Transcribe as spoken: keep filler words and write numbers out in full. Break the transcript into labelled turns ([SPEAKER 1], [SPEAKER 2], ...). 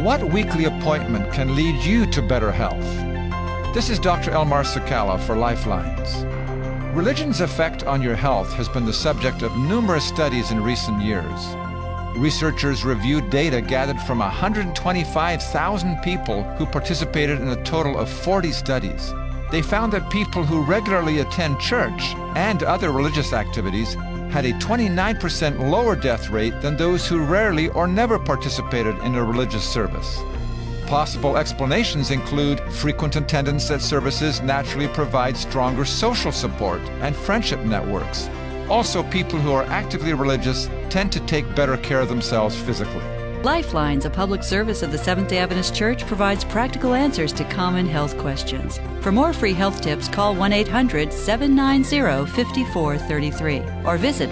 [SPEAKER 1] What weekly appointment can lead you to better health? This is Doctor Elmar Sakala for Lifelines. Religion's effect on your health has been the subject of numerous studies in recent years. Researchers reviewed data gathered from one hundred twenty-five thousand people who participated in a total of forty studies. They found that people who regularly attend church and other religious activities had a twenty-nine percent lower death rate than those who rarely or never participated in a religious service. Possible explanations include frequent attendance at services naturally provide stronger social support and friendship networks. Also, people who are actively religious tend to take better care of themselves physically.
[SPEAKER 2] Lifelines, a public service of the Seventh-day Adventist Church, provides practical answers to common health questions. For more free health tips, call one eight hundred, seven nine zero, five four three three or visit